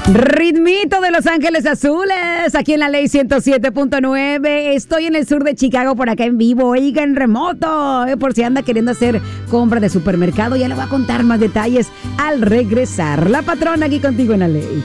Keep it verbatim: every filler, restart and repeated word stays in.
Ritmito de Los Ángeles Azules, aquí en la Ley ciento siete punto nueve. Estoy en el sur de Chicago, por acá en vivo, oiga, en remoto. Eh, por si anda queriendo hacer compra de supermercado, ya le voy a contar más detalles al regresar. La Patrona aquí contigo en la Ley.